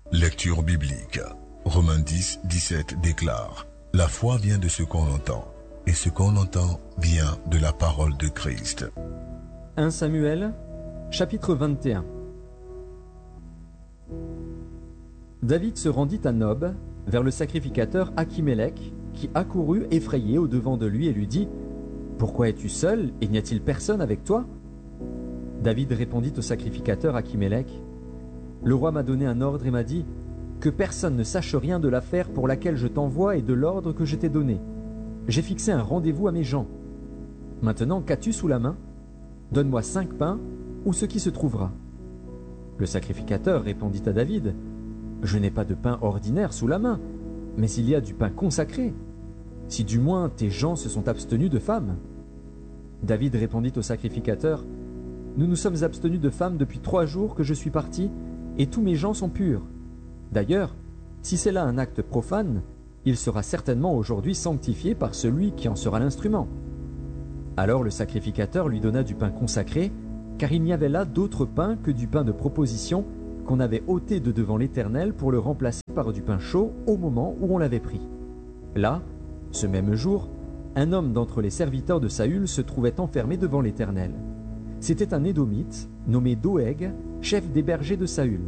Lecture biblique. Romains 10, 17 déclare: La foi vient de ce qu'on entend, et ce qu'on entend vient de la parole de Christ. 1 Samuel, chapitre 21. David se rendit à Nob, vers le sacrificateur Achimélec, qui accourut effrayé au-devant de lui et lui dit: Pourquoi es-tu seul, et n'y a-t-il personne avec toi? David répondit au sacrificateur Achimélec: Le roi m'a donné un ordre et m'a dit: Que personne ne sache rien de l'affaire pour laquelle je t'envoie et de l'ordre que je t'ai donné. J'ai fixé un rendez-vous à mes gens. Maintenant, qu'as-tu sous la main? Donne-moi 5 pains, ou ce qui se trouvera. Le sacrificateur répondit à David: Je n'ai pas de pain ordinaire sous la main, mais il y a du pain consacré. Si du moins tes gens se sont abstenus de femmes. David répondit au sacrificateur: Nous nous sommes abstenus de femmes depuis 3 jours que je suis parti, et tous mes gens sont purs. D'ailleurs, si c'est là un acte profane, il sera certainement aujourd'hui sanctifié par celui qui en sera l'instrument. Alors le sacrificateur lui donna du pain consacré, car il n'y avait là d'autre pain que du pain de proposition qu'on avait ôté de devant l'Éternel pour le remplacer par du pain chaud au moment où on l'avait pris. Là, ce même jour, un homme d'entre les serviteurs de Saül se trouvait enfermé devant l'Éternel. C'était un Édomite, nommé Doeg, chef des bergers de Saül.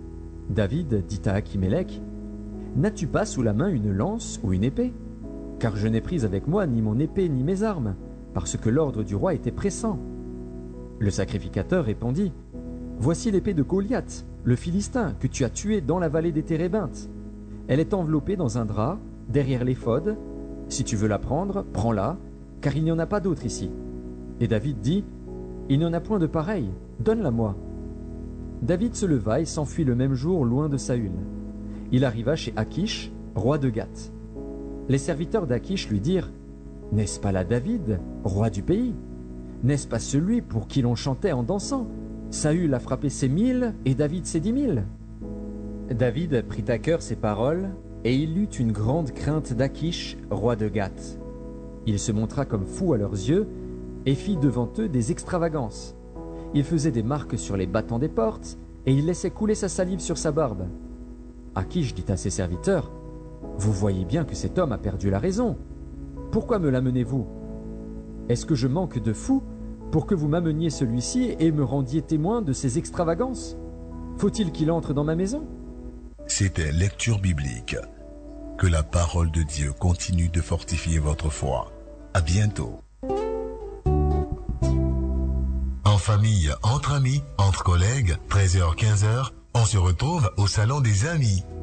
David dit à Achimélec: N'as-tu pas sous la main une lance ou une épée? Car je n'ai pris avec moi ni mon épée ni mes armes, parce que l'ordre du roi était pressant. Le sacrificateur répondit: Voici l'épée de Goliath, le Philistin, que tu as tué dans la vallée des Térébintes. Elle est enveloppée dans un drap, derrière l'éphod. Si tu veux la prendre, prends-la, car il n'y en a pas d'autre ici. Et David dit: Il n'y en a point de pareil, donne-la-moi. David se leva et s'enfuit le même jour loin de Saül. Il arriva chez Achish, roi de Gath. Les serviteurs d'Achish lui dirent: N'est-ce pas là David, roi du pays? N'est-ce pas celui pour qui l'on chantait en dansant? Saül a frappé ses 1000 et David ses 10 000. David prit à cœur ces paroles, et il eut une grande crainte d'Achish, roi de Gath. Il se montra comme fou à leurs yeux, et fit devant eux des extravagances. Il faisait des marques sur les battants des portes, et il laissait couler sa salive sur sa barbe. Achish dit à ses serviteurs: Vous voyez bien que cet homme a perdu la raison. Pourquoi me l'amenez-vous? Est-ce que je manque de fou pour que vous m'ameniez celui-ci et me rendiez témoin de ses extravagances? Faut-il qu'il entre dans ma maison? C'était Lecture biblique. Que la parole de Dieu continue de fortifier votre foi. À bientôt. En famille, entre amis, entre collègues, 13h-15h, on se retrouve au Salon des Amis.